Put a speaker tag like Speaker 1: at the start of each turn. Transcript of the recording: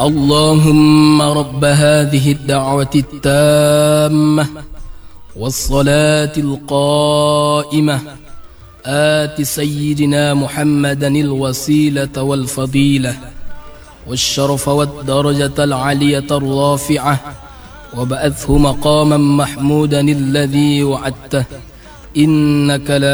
Speaker 1: اللهم رب هذه الدعوة التامة والصلاة القائمة آت سيدنا محمدا الوسيلة والفضيلة والشرف والدرجة العالية الرافعة وبعثه مقاما محمودا الذي وعدته إنك لا